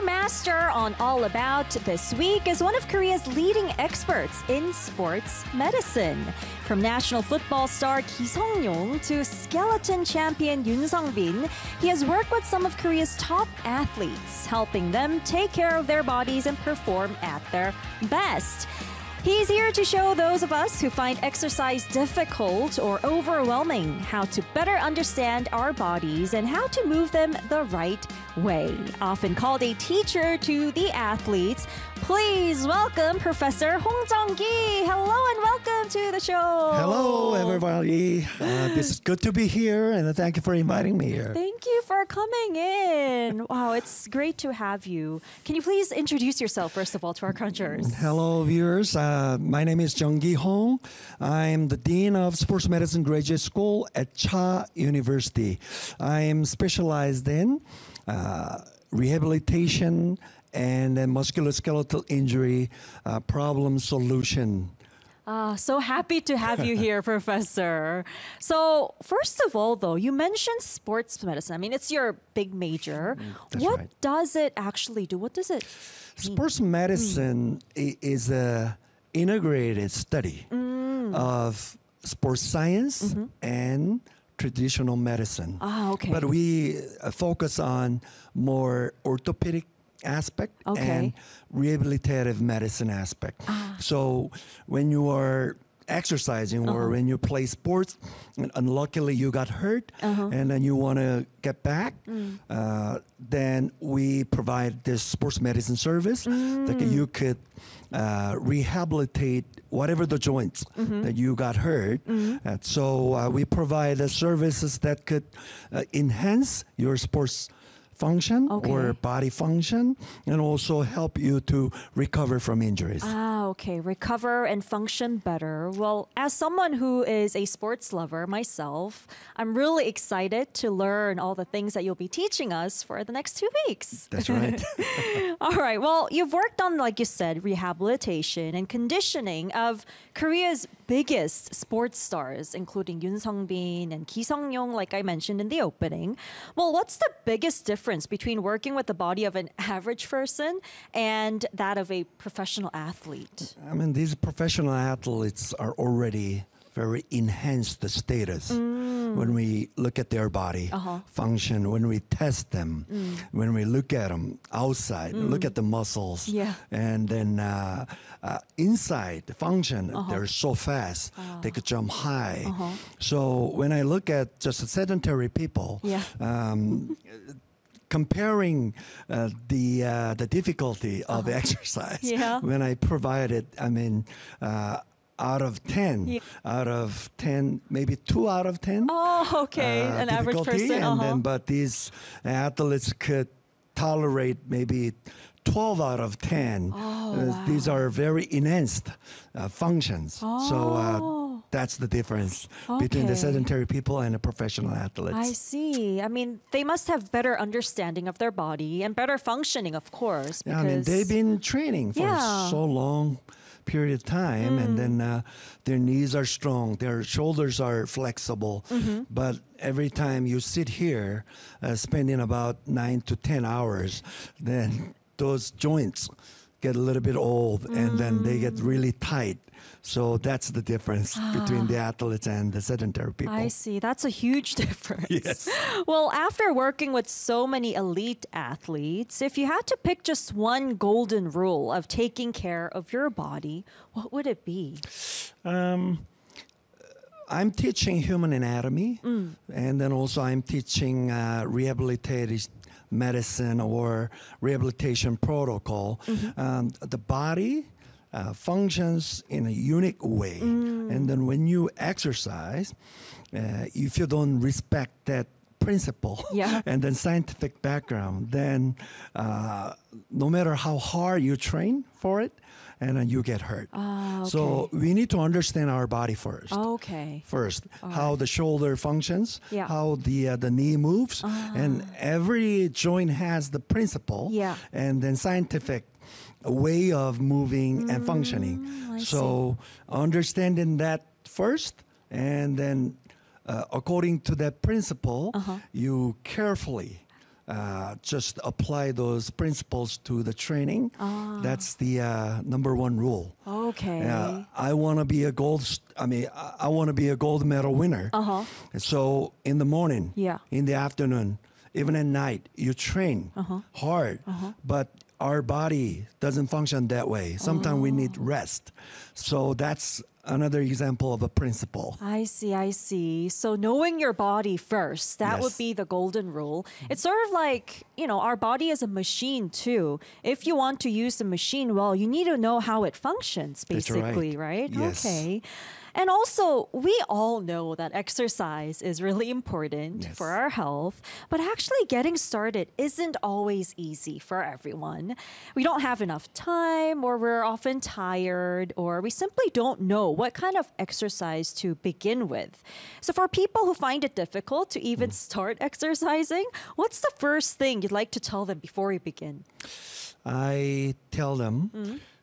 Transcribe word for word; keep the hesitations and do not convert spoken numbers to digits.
master on All About this week is one of Korea's leading experts in sports medicine. From national football star Ki Sung-yong to skeleton champion Yoon Sung-bin, he has worked with some of Korea's top athletes, helping them take care of their bodies and perform at their best. He's here to show those of us who find exercise difficult or overwhelming how to better understand our bodies and how to move them the right way. Often called a teacher to the athletes, please welcome Professor Hong Jung-gi. Hello and welcome to the show. Hello, everybody. Uh, this is good to be here, and thank you for inviting me here. Thank you for coming in. Wow, it's great to have you. Can you please introduce yourself, first of all, to our crunchers? Hello, viewers. Uh, my name is Jung-gi Hong. I'm the Dean of Sports Medicine Graduate School at Cha University. I am specialized in uh, rehabilitation and then musculoskeletal injury uh, problem solution. Ah, so happy to have you here, Professor. So, first of all, though, you mentioned sports medicine. I mean, it's your big major. That's what right. does it actually do? What does it mean? Sports medicine i- is a integrated study of sports science and traditional medicine. Ah, okay. But we uh, focus on more orthopedic aspect Okay. and rehabilitative medicine aspect. So when you are exercising or when you play sports and unluckily you got hurt and then you want to get back, uh, then we provide this sports medicine service that you could uh, rehabilitate whatever the joints that you got hurt. Uh, so uh, we provide the services that could uh, enhance your sports function Okay. or body function and also help you to recover from injuries. Ah, okay. Recover and function better. Well, as someone who is a sports lover myself, I'm really excited to learn all the things that you'll be teaching us for the next two weeks. That's right. All right. Well, you've worked on, like you said, rehabilitation and conditioning of Korea's biggest sports stars, including Yoon Sung-bin and Ki Sung-yong, like I mentioned in the opening. Well, what's the biggest difference between working with the body of an average person and that of a professional athlete? I mean, these professional athletes are already very enhanced the status when we look at their body function, when we test them, when we look at them outside, look at the muscles, Yeah. and then uh, uh, inside the function, they're so fast, they could jump high. So when I look at just sedentary people, Yeah. um, comparing uh, the uh, the difficulty of the exercise Yeah. when I provide it, I mean, uh, out of ten, Yeah. out of ten, maybe two out of ten. Oh, okay. uh, An average difficulty, person. and Uh-huh. then but these athletes could tolerate maybe twelve out of ten. Oh, Uh, wow. These are very enhanced uh, functions. So uh, Oh. that's the difference between the Okay. sedentary people and the professional athletes. I see. I mean, they must have better understanding of their body and better functioning, of course. Yeah, I mean, Because they've been training for Yeah. so long period of time, and then uh, their knees are strong, their shoulders are flexible. But every time you sit here, uh, spending about nine to ten hours, then those joints get a little bit old, and then they get really tight. So that's the difference between the athletes and the sedentary people. I see. That's a huge difference. Yes. Well, after working with so many elite athletes, if you had to pick just one golden rule of taking care of your body, what would it be? Um, I'm teaching human anatomy, and then also I'm teaching uh, rehabilitative medicine or rehabilitation protocol. Um, the body uh, functions in a unique way, and then when you exercise, uh, if you don't respect that principle Yeah. and then scientific background, then uh, no matter how hard you train for it, and then you get hurt. Ah, So okay. we need to understand our body first. Okay. First, how the shoulder functions, Yeah. how the uh, the knee moves, and every joint has the principle, Yeah. and then scientific way of moving and functioning. Mm, I So understanding that first, and then uh, according to that principle, Uh-huh. you carefully uh, just apply those principles to the training. That's the uh, number one rule. Okay. Uh, I want to be a gold. st- I mean, I, I want to be a gold medal winner. Uh-huh. So in the morning, Yeah. in the afternoon, even at night, you train hard. But our body doesn't function that way. Sometimes we need rest. So that's another example of a principle. I see, I see. So knowing your body first, that would Yes. be the golden rule. It's sort of like, you know, our body is a machine too. If you want to use the machine well, you need to know how it functions, That's right. basically, right? Yes. Okay. And also, we all know that exercise is really important Yes. for our health, but actually getting started isn't always easy for everyone. We don't have enough time, or we're often tired, or we simply don't know what kind of exercise to begin with. So, for people who find it difficult to even start exercising, what's the first thing you'd like to tell them before we begin? I tell them